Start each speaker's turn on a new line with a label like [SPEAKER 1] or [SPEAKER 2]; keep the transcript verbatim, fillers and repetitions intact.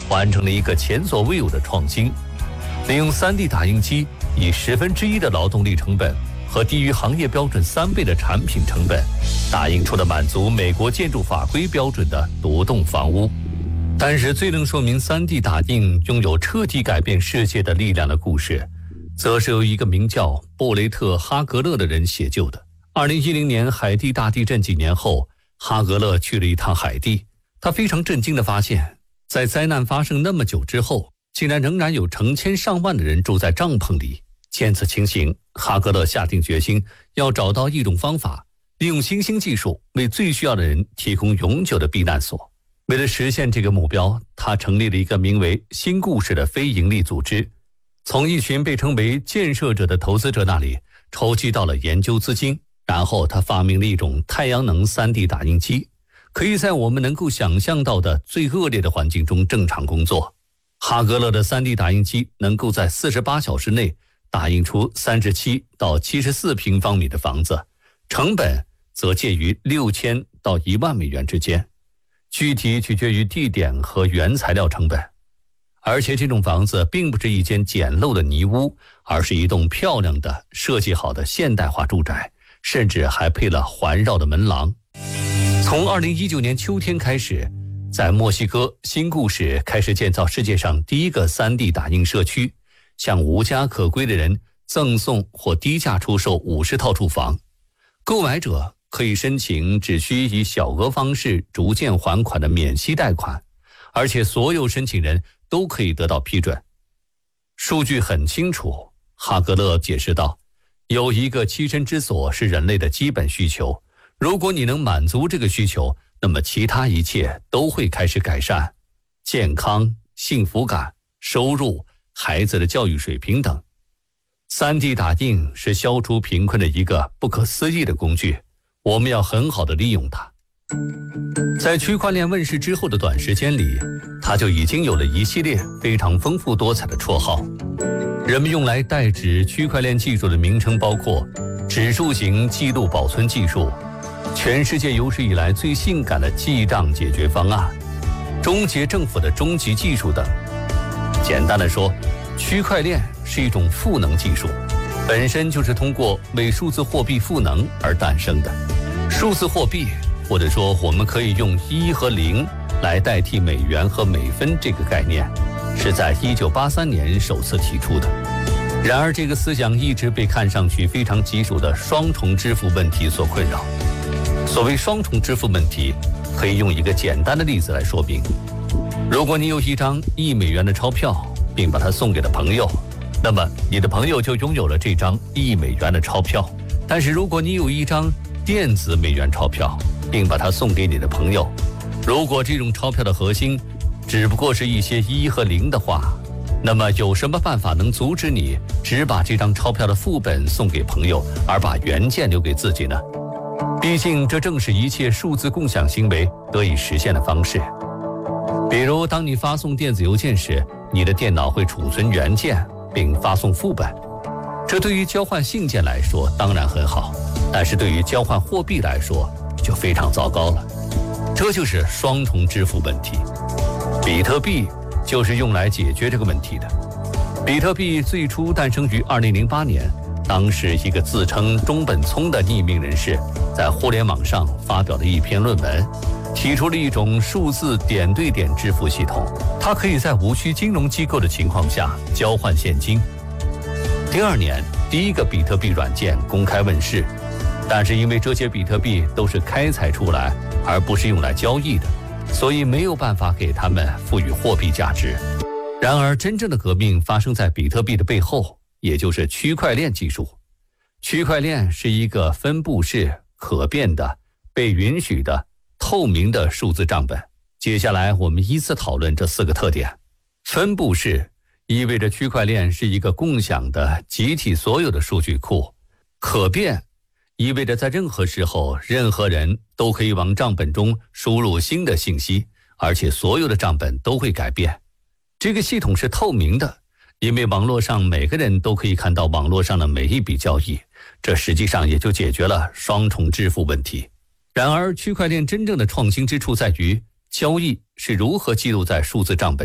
[SPEAKER 1] 完成了一个前所未有的创新，利用 三 D 打印机以十分之一的劳动力成本和低于行业标准三倍的产品成本，打印出了满足美国建筑法规标准的独栋房屋。但是最能说明 三 D 打印拥有彻底改变世界的力量的故事，则是由一个名叫布雷特·哈格勒的人写就的。二零一零年海地大地震几年后，哈格勒去了一趟海地，他非常震惊地发现，在灾难发生那么久之后，竟然仍然有成千上万的人住在帐篷里。见此情形，哈格勒下定决心要找到一种方法，利用新兴技术为最需要的人提供永久的避难所。为了实现这个目标，他成立了一个名为新故事的非营利组织，从一群被称为建设者的投资者那里筹集到了研究资金，然后他发明了一种太阳能 三 D 打印机，可以在我们能够想象到的最恶劣的环境中正常工作。哈格勒的 三 D 打印机能够在四十八小时内打印出三十七到七十四平方米的房子，成本则介于六千到一万美元之间，具体取决于地点和原材料成本。而且这种房子并不是一间简陋的泥屋，而是一栋漂亮的设计好的现代化住宅，甚至还配了环绕的门廊。从二零一九年秋天开始，在墨西哥新故事开始建造世界上第一个 三 D 打印社区，向无家可归的人赠送或低价出售五十套住房，购买者可以申请只需以小额方式逐渐还款的免息贷款，而且所有申请人都可以得到批准。数据很清楚，哈格勒解释道，有一个栖身之所是人类的基本需求，如果你能满足这个需求，那么其他一切都会开始改善，健康、幸福感、收入、孩子的教育水平等。 三 D 打印是消除贫困的一个不可思议的工具，我们要很好的利用它。在区块链问世之后的短时间里，它就已经有了一系列非常丰富多彩的绰号。人们用来代指区块链技术的名称包括指数型记录保存技术、全世界有史以来最性感的记账解决方案、终结政府的终极技术等。简单的说，区块链是一种赋能技术，本身就是通过为数字货币赋能而诞生的。数字货币，或者说我们可以用一和零来代替美元和美分这个概念，是在一九八三年首次提出的。然而这个思想一直被看上去非常棘手的双重支付问题所困扰。所谓双重支付问题，可以用一个简单的例子来说明。如果你有一张一美元的钞票，并把它送给了朋友，那么你的朋友就拥有了这张一美元的钞票。但是如果你有一张电子美元钞票，并把它送给你的朋友，如果这种钞票的核心只不过是一些一和零的话，那么有什么办法能阻止你只把这张钞票的副本送给朋友，而把原件留给自己呢？毕竟这正是一切数字共享行为得以实现的方式。比如当你发送电子邮件时，你的电脑会储存原件并发送副本，这对于交换信件来说当然很好，但是对于交换货币来说就非常糟糕了。这就是双重支付问题。比特币就是用来解决这个问题的。比特币最初诞生于二零零八年，当时一个自称中本聪的匿名人士在互联网上发表了一篇论文，提出了一种数字点对点支付系统，它可以在无需金融机构的情况下交换现金。第二年，第一个比特币软件公开问世，但是因为这些比特币都是开采出来而不是用来交易的，所以没有办法给它们赋予货币价值。然而真正的革命发生在比特币的背后，也就是区块链技术。区块链是一个分布式、可变的、被允许的、透明的数字账本。接下来我们依次讨论这四个特点。分布式意味着区块链是一个共享的集体所有的数据库。可变意味着在任何时候任何人都可以往账本中输入新的信息，而且所有的账本都会改变。这个系统是透明的，因为网络上每个人都可以看到网络上的每一笔交易，这实际上也就解决了双重支付问题。然而区块链真正的创新之处在于交易是如何记录在数字账本